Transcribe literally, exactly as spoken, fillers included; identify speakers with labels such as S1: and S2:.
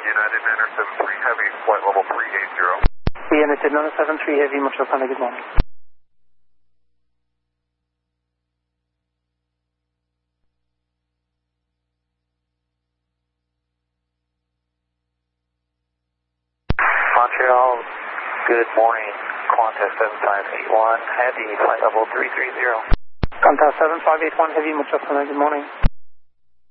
S1: United niner seven three Heavy, flight level three eight zero.
S2: United niner seven three Heavy, Montreal, Canada, good morning.
S3: Montreal, good morning. Qantas seven five eight one Heavy, flight level three three zero.
S2: Qantas seven five eight one Heavy, Montreal, Canada, good morning.